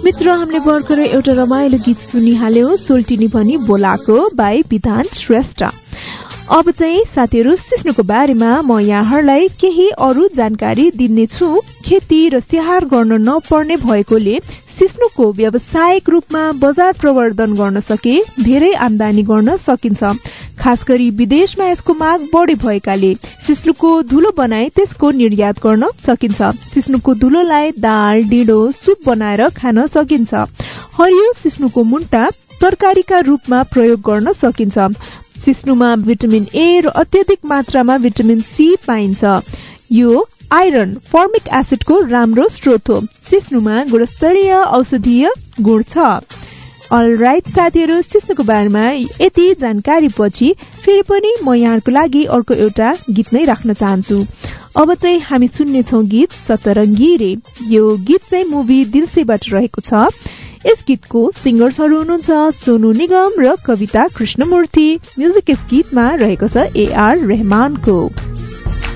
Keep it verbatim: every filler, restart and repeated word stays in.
मित्र, हामीले भर्खरै एउटा रमाइलो गीत सुनिहाल्यौं, सोल्टिनी पनि बोलाको बाई विधान श्रेष्ठ। अब चाहिँ साथीहरू, सिस्नुको बारेमा म यहाँहरूलाई केही अरू जानकारी दिनेछु। खेती र स्याहार गर्न नपर्ने भएकोले सिस्नुको व्यावसायिक रूपमा बजार प्रवर्धन गर्न सके धेरै आमदानी गर्न सकिन्छ। खास गरी विदेशमा यसको माग बढी भएकाले सिस्नुको धुलो बनाई त्यसको निर्यात गर्न सकिन्छ। सिस्नुको धुलोलाई दाल, डिडो, सुप बनाएर खान सकिन्छ। हरियो सिस्नुको मुन्टा तरकारीका रूपमा प्रयोग गर्न सकिन्छ। सिस्नुमा भिटामिन ए र अत्यधिक मात्रामा भिटामिन सी पाइन्छ। यो आइरन, फर्मिक एसिडको राम्रो स्रोत हो। सिस्नुमा गुणस्तरीय औषधीय गुण छ। अलराइट साथीहरू, सिस्नुको बारेमा यति जानकारी पछि फेरि पनि म यहाँको लागि अर्को एउटा गीत नै राख्न चाहन्छु। अब चाहिँ हामी सुन्ने छौं गीत सतरङ्गी रे। यो गीत चाहिँ मुभी दिलसेबाट रहेको छ। यस गीतको सिंगर्सहरू हुनुहुन्छ सोनू निगम र कविता कृष्णमूर्ति। म्युजिक यस गीतमा रहेको छ ए आर रहमानको।